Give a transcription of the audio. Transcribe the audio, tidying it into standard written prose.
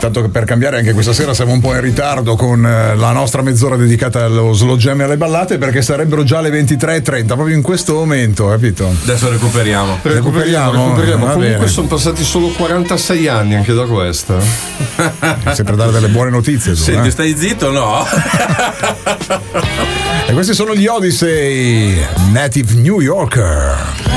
tanto che per cambiare anche questa sera siamo un po' in ritardo con la nostra mezz'ora dedicata allo slow jam e alle ballate, perché sarebbero già le 23:30 proprio in questo momento, capito? Adesso recuperiamo. Comunque sono passati solo 46 anni anche da questa. Sempre dare delle buone notizie. Senti, stai zitto o no? E questi sono gli Odyssey, Native New Yorker.